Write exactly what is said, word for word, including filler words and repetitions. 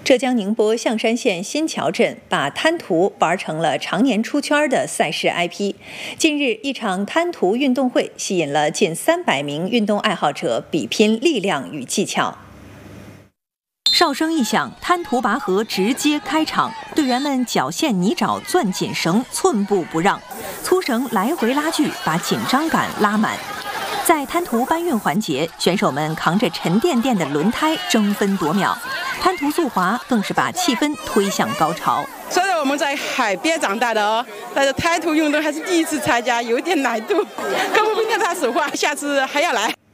浙江宁波象山县新桥镇把滩涂玩成了常年出圈的赛事 I P。近日，一场滩涂运动会吸引了近三百名运动爱好者比拼力量与技巧。哨声一响，滩涂拔河直接开场，队员们绞线泥沼，攥紧绳，寸步不让，粗绳来回拉锯，把紧张感拉满。在滩涂搬运环节，选手们扛着沉甸甸的轮胎争分夺秒，滩涂速滑更是把气氛推向高潮。 虽然我们在海边长大的哦，但是滩涂运动还是第一次参加，有点难度。跟我们跟他说话，下次还要来。